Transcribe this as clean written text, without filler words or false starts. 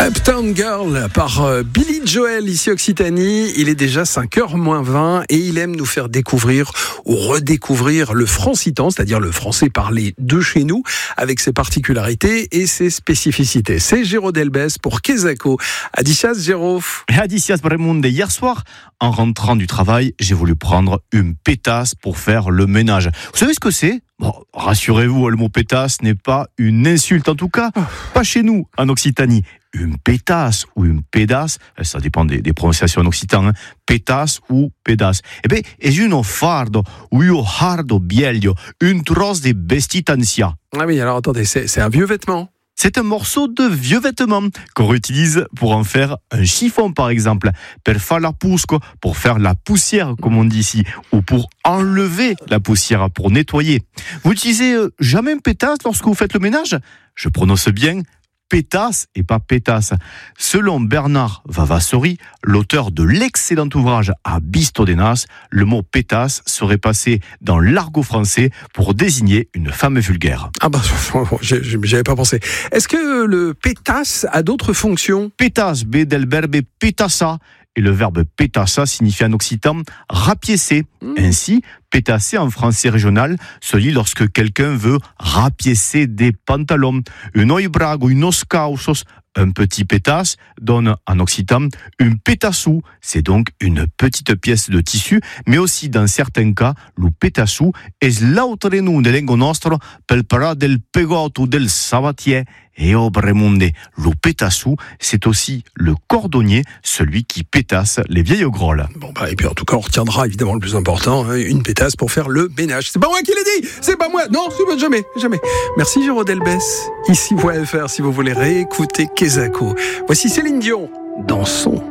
Uptown Girl par Billy Joel, ici Occitanie. Il est déjà 5h moins 20 et il aime nous faire découvrir ou redécouvrir le francitan, c'est-à-dire le français parlé de chez nous, avec ses particularités et ses spécificités. C'est Géraud Delbès pour Quesaco. Adicias, Géraud. Adicias Bremunde. Hier soir, en rentrant du travail, j'ai voulu prendre une pétasse pour faire le ménage. Vous savez ce que c'est ? Bon, rassurez-vous, le mot pétasse n'est pas une insulte, en tout cas, pas chez nous, en Occitanie. Une pétasse ou une pédasse, ça dépend des prononciations en occitan, pétasse ou pédasse. Eh bien, è uno fardo ou un hardo bielio, une trosse de bestitantia. Ah oui, alors attendez, c'est un vieux vêtement. C'est un morceau de vieux vêtement qu'on réutilise pour en faire un chiffon, par exemple, per far la pusco, pour faire la poussière, comme on dit ici, ou pour enlever la poussière, pour nettoyer. Vous utilisez jamais une pétasse lorsque vous faites le ménage ? Je prononce bien pétasse et pas pétasse. Selon Bernard Vavassori, l'auteur de l'excellent ouvrage À Bistodenas, le mot pétasse serait passé dans l'argot français pour désigner une femme vulgaire. Ah bah, j'avais pas pensé. Est-ce que le pétasse a d'autres fonctions ? Pétasse, be del verbe pétassa, et le verbe pétassa signifie en occitan rapiécer. Ainsi, pétasser en français régional se dit lorsque quelqu'un veut rapiécer des pantalons. Un oi brago, unos causos, un petit pétasse, donne en occitan une pétassou. C'est donc une petite pièce de tissu, mais aussi dans certains cas, le pétassou est l'autrenu de lengo nostro pel parlar del pegot ou del sabatier. Et au Bremunde, le pétassou, c'est aussi le cordonnier, celui qui pétasse les vieilles grolles. Bon bah, et puis en tout cas, on retiendra évidemment le plus important, hein, une pétasse pour faire le ménage. C'est pas moi qui l'ai dit, c'est pas moi, non, c'est jamais. Merci Géraud Delbès, ici.fr si vous voulez réécouter Quesaco. Voici Céline Dion, Dansons.